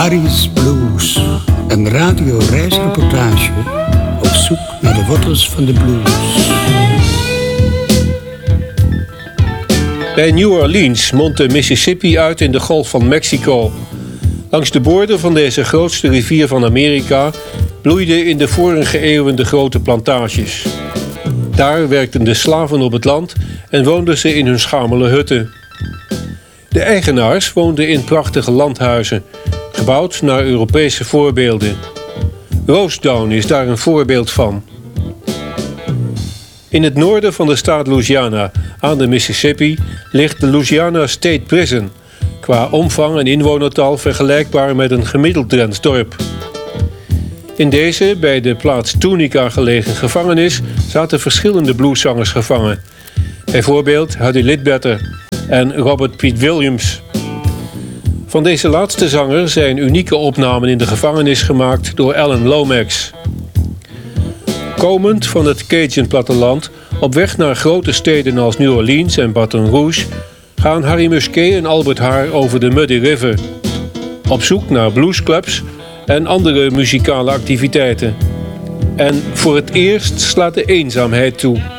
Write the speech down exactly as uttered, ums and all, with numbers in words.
Harry's Blues, een radioreisreportage op zoek naar de wortels van de blues. Bij New Orleans mondt de Mississippi uit in de Golf van Mexico. Langs de boorden van deze grootste rivier van Amerika bloeiden in de vorige eeuwen de grote plantages. Daar werkten de slaven op het land en woonden ze in hun schamele hutten. De eigenaars woonden in prachtige landhuizen, gebouwd naar Europese voorbeelden. Rosedown is daar een voorbeeld van. In het noorden van de staat Louisiana, aan de Mississippi, ligt de Louisiana State Prison, qua omvang en inwonertal vergelijkbaar met een gemiddeld Drents dorp. In deze, bij de plaats Tunica gelegen gevangenis, zaten verschillende blueszangers gevangen. Bijvoorbeeld Huddie Ledbetter en Robert Pete Williams. Van deze laatste zanger zijn unieke opnamen in de gevangenis gemaakt door Alan Lomax. Komend van het Cajun-platteland, op weg naar grote steden als New Orleans en Baton Rouge, gaan Harry Musquet en Albert Haar over de Muddy River. Op zoek naar bluesclubs en andere muzikale activiteiten. En voor het eerst slaat de eenzaamheid toe.